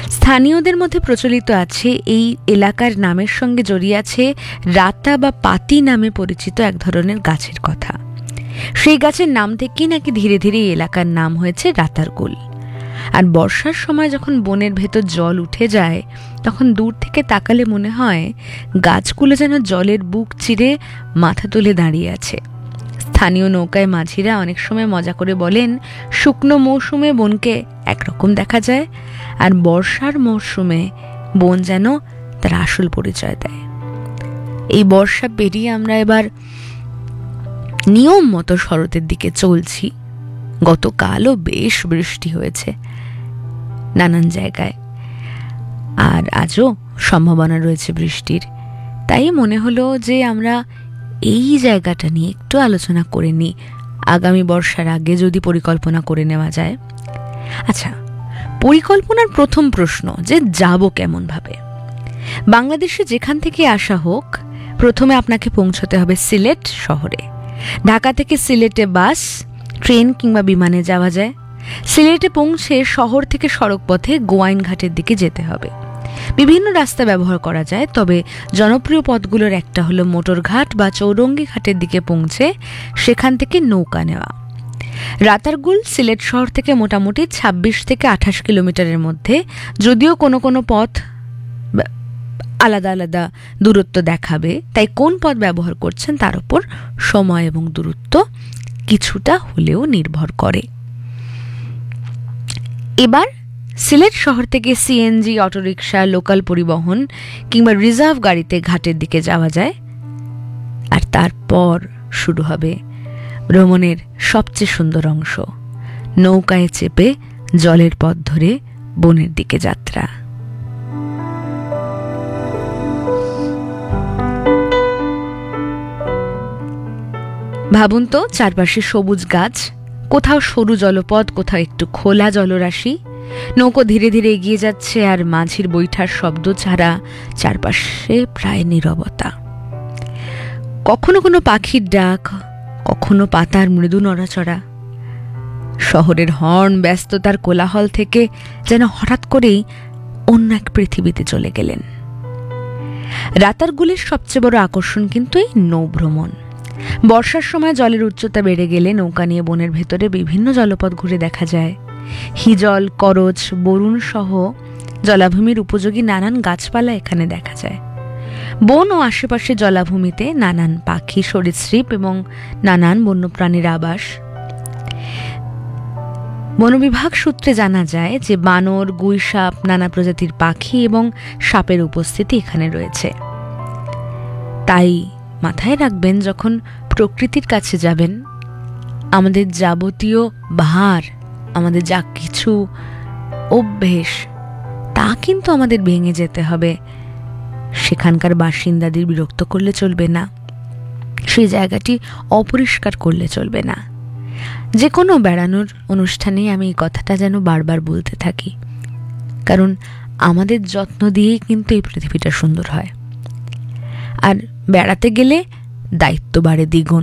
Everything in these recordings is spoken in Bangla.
স্থানীয়দের মধ্যে প্রচলিত আছে এই এলাকার নামের সঙ্গে জড়িয়ে আছে রাতা বা পাতি নামে পরিচিত এক ধরনের গাছের কথা। সেই গাছের নাম থেকেই নাকি ধীরে ধীরে এই এলাকার নাম হয়েছে রাতারগুল। আর বর্ষার সময় যখন বনের ভেতর জল উঠে যায়, তখন দূর থেকে তাকালে মনে হয় গাছগুলো যেন জলের বুক চিরে মাথা তুলে দাঁড়িয়ে আছে। স্থানীয় নৌকায় মাঝিরা অনেক সময় মজা করে বলেন, শুকনো মৌসুমে বনকে একরকম দেখা যায়, আর বর্ষার মৌসুমে বন যেন তার আসল পরিচয় দেয়। এই বর্ষা পেরিয়ে আমরা এবার নিয়ম মতো শরতের দিকে চলছি। গতকালও বেশ বৃষ্টি হয়েছে নানান জায়গায়, আর আজও সম্ভাবনা রয়েছে বৃষ্টির। তাই মনে হলো যে আমরা এই জায়গাটা নিয়ে একটু আলোচনা করে নিই, আগামী বর্ষার আগে যদি পরিকল্পনা করে নেওয়া যায়। আচ্ছা, পরিকল্পনার প্রথম প্রশ্ন যে যাব কেমন ভাবে। বাংলাদেশে যেখান থেকে আসা হোক, প্রথমে আপনাকে পৌঁছতে হবে সিলেট শহরে। ঢাকা থেকে সিলেটে বাস, ট্রেন কিংবা বিমানে যাওয়া যায়। সিলেটে পৌঁছে শহর থেকে সড়ক পথে গোয়াইন ঘাটের দিকে যেতে হবে। বিভিন্ন রাস্তা ব্যবহার করা যায়, তবে জনপ্রিয় পথগুলোর একটা হলো মোটরঘাট বা চৌরঙ্গি ঘাটের দিকে পৌঁছে সেখান থেকে নৌকা নেওয়া। রাতারগুল সিলেট শহর থেকে মোটামুটি 26 থেকে 28 কিলোমিটারের মধ্যে, যদিও কোনো কোনো পথ আলাদা আলাদা দূরত্ব দেখাবে, তাই কোন পথ ব্যবহার করছেন তার উপর সময় এবং দূরত্ব কিছুটা হলেও নির্ভর করে। এবার সিলেট শহর থেকে সিএনজি, অটোরিকশা, লোকাল পরিবহন কিংবা রিজার্ভ গাড়িতে ঘাটের দিকে যাওয়া যায়। আর তারপর শুরু হবে ভ্রমণের সবচেয়ে সুন্দর অংশ, নৌকায় চেপে জলের পথ ধরে বনের দিকে যাত্রা। ভাবুন তো, চারপাশে সবুজ গাছ, কোথাও সরু জলপথ, কোথাও একটু খোলা জলরাশি। নৌকো ধীরে ধীরে এগিয়ে যাচ্ছে, আর মাঝির বৈঠার শব্দ ছাড়া চারপাশে প্রায় নীরবতা। কখনো কোনো পাখির ডাক, কখনো পাতার মৃদু নড়াচড়া। শহরের হর্ন, ব্যস্ততার কোলাহল থেকে যেন হঠাৎ করেই অন্য এক পৃথিবীতে চলে গেলেন। রাতারগুলের সবচেয়ে বড় আকর্ষণ কিন্তু এই নৌভ্রমণ। বর্ষার সময় জলের উচ্চতা বেড়ে গেলে নৌকা নিয়ে বনের ভেতরে বিভিন্ন জলপথ ঘুরে দেখা যায়। হিজল, করচ, বরুণ সহ জলাভূমির উপযোগী নানান গাছপালা এখানে দেখা যায়। বন ও আশেপাশে জলাভূমিতে নানান পাখি, সরীসৃপ এবং নানান বন্যপ্রাণীর আবাস। বন বিভাগ সূত্রে জানা যায় যে বানর, গুইসাপ, নানা প্রজাতির পাখি এবং সাপের উপস্থিতি এখানে রয়েছে। তাই মাথায় রাখবেন, যখন প্রকৃতির কাছে যাবেন, আমাদের যাবতীয় ভার, আমাদের যা কিছু অভ্যেস, তা কিন্তু আমাদের ভেঙে যেতে হবে। সেখানকার বাসিন্দাদের বিরক্ত করলে চলবে না, সেই জায়গাটি অপরিষ্কার করলে চলবে না। যে কোনো বেড়ানোর অনুষ্ঠানে আমি এই কথাটা যেন বারবার বলতে থাকি, কারণ আমাদের যত্ন দিয়েই কিন্তু এই পৃথিবীটা সুন্দর হয়। আর বেড়াতে গেলে দায়িত্ব বাড়ে দ্বিগুণ।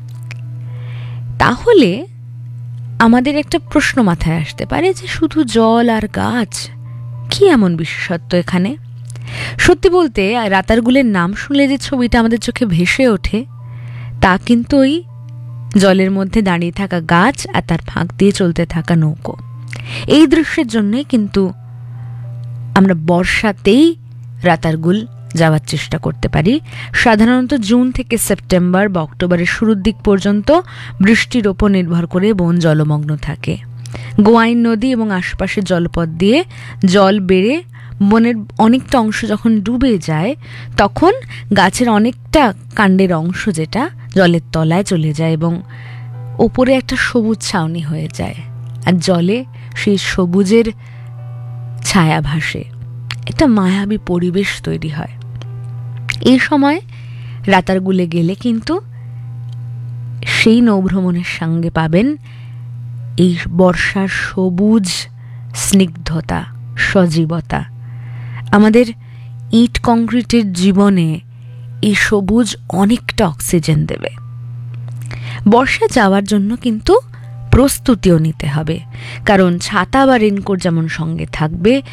তাহলে আমাদের একটা প্রশ্ন মাথায় আসতে পারে যে শুধু জল আর গাছ, কি এমন বিশেষত্ব এখানে? সত্যি বলতে রাতারগুলের নাম শুনলে যে ছবিটা আমাদের চোখে ভেসে ওঠে, তা কিন্তু ওই জলের মধ্যে দাঁড়িয়ে থাকা গাছ আর তার ফাঁক দিয়ে চলতে থাকা নৌকো। এই দৃশ্যের জন্যই কিন্তু আমরা বর্ষাতেই রাতারগুল যাওয়ার চেষ্টা করতে পারি। সাধারণত জুন থেকে সেপ্টেম্বর বা অক্টোবরের শুরুর দিক পর্যন্ত বৃষ্টির ওপর নির্ভর করে বন জলমগ্ন থাকে। গোয়াইন নদী এবং আশপাশের জলপথ দিয়ে জল বেড়ে বনের অনেকটা অংশ যখন ডুবে যায়, তখন গাছের অনেকটা কাণ্ডের অংশ যেটা জলের তলায় চলে যায় এবং ওপরে একটা সবুজ ছাউনি হয়ে যায়, আর জলে সেই সবুজের ছায়া ভাসে, একটা মায়াবী পরিবেশ তৈরি হয়। এই সময় রাতারগুলে গেলে কিন্তু সেই নৌভ্রমণের সঙ্গে পাবেন এই বর্ষার সবুজ স্নিগ্ধতা, সজীবতা। আমাদের ইট কংক্রিটের জীবনে এই সবুজ অনেকটা অক্সিজেন দেবে। বর্ষা যাওয়ার জন্য কিন্তু প্রস্তুতিও নিতে হবে, কারণ ছাতা বা রেনকোট যেমন সঙ্গে থাকবে,